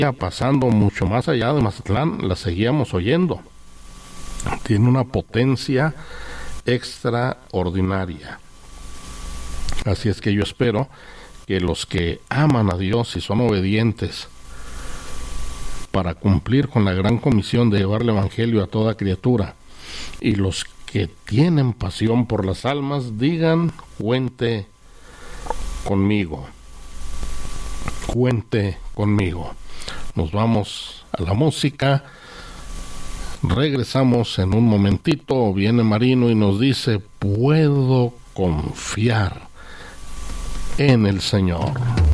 pasando mucho más allá de Mazatlán, la seguíamos oyendo. Tiene una potencia extraordinaria. Así es que yo espero que los que aman a Dios y son obedientes para cumplir con la gran comisión de llevar el evangelio a toda criatura, y los que tienen pasión por las almas, digan: cuente conmigo, cuente conmigo. Nos vamos a la música, regresamos en un momentito. Viene Marino y nos dice: puedo confiar en el Señor.